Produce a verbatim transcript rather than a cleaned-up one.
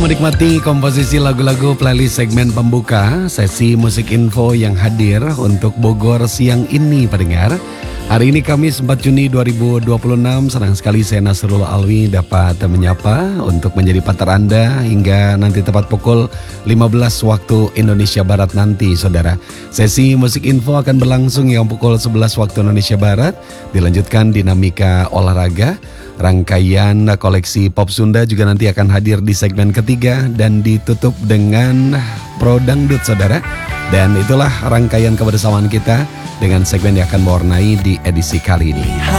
menikmati komposisi lagu-lagu playlist segmen pembuka sesi musik info yang hadir untuk Bogor siang ini pendengar. Hari ini Kamis empat Juni dua ribu dua puluh enam, senang sekali saya Nasrul Alwi dapat menyapa untuk menjadi partner Anda hingga nanti tepat pukul lima belas waktu Indonesia Barat nanti saudara. Sesi musik info akan berlangsung yang pukul sebelas waktu Indonesia Barat, dilanjutkan dinamika olahraga. Rangkaian koleksi pop Sunda juga nanti akan hadir di segmen ketiga dan ditutup dengan Pro Dangdut saudara. Dan itulah rangkaian kebersamaan kita dengan segmen yang akan mewarnai di edisi kali ini.